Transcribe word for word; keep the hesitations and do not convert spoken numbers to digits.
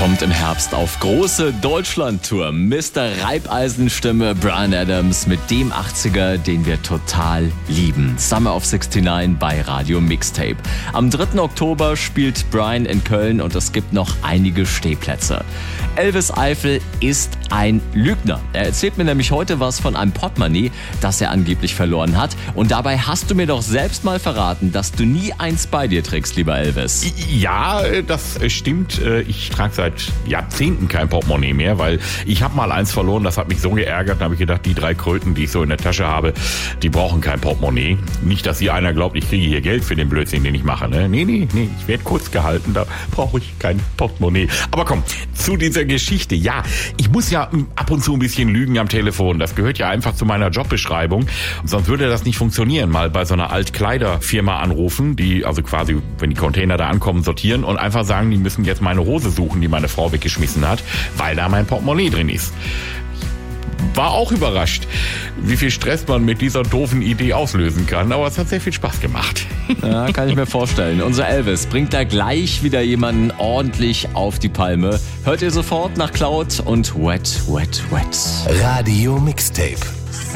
kommt im Herbst auf große Deutschland-Tour. Mister Reibeisenstimme Bryan Adams mit dem achtziger, den wir total lieben. Summer of sixty-nine bei Radio Mixtape. Am dritten Oktober spielt Bryan in Köln und es gibt noch einige Stehplätze. Elvis Eifel ist ein Lügner. Er erzählt mir nämlich heute was von einem Portemonnaie, das er angeblich verloren hat. Und dabei hast du mir doch selbst mal verraten, dass du nie eins bei dir trägst, lieber Elvis. Ja, das stimmt. Ich trage seit Jahrzehnten kein Portemonnaie mehr, weil ich habe mal eins verloren, das hat mich so geärgert. Da habe ich gedacht, die drei Kröten, die ich so in der Tasche habe, die brauchen kein Portemonnaie. Nicht, dass hier einer glaubt, ich kriege hier Geld für den Blödsinn, den ich mache. Ne? Nee, nee, nee, ich werde kurz gehalten, da brauche ich kein Portemonnaie. Aber komm, zu dieser Geschichte. Ja, ich muss ja ab und zu ein bisschen lügen am Telefon. Das gehört ja einfach zu meiner Jobbeschreibung. Sonst würde das nicht funktionieren. Mal bei so einer Altkleiderfirma anrufen, die also quasi, wenn die Container da ankommen, sortieren und einfach sagen, die müssen jetzt meine Hose suchen, die meine Frau weggeschmissen hat, weil da mein Portemonnaie drin ist. War auch überrascht, wie viel Stress man mit dieser doofen Idee auslösen kann. Aber es hat sehr viel Spaß gemacht. Ja, kann ich mir vorstellen. Unser Elvis bringt da gleich wieder jemanden ordentlich auf die Palme. Hört ihr sofort nach Cloud und Wet, Wet, Wet. Radio Mixtape.